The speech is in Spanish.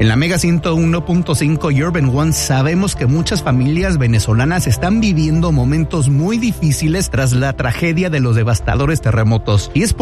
En la Mega 101.5 y Urban One sabemos que muchas familias venezolanas están viviendo momentos muy difíciles tras la tragedia de los devastadores terremotos. Y es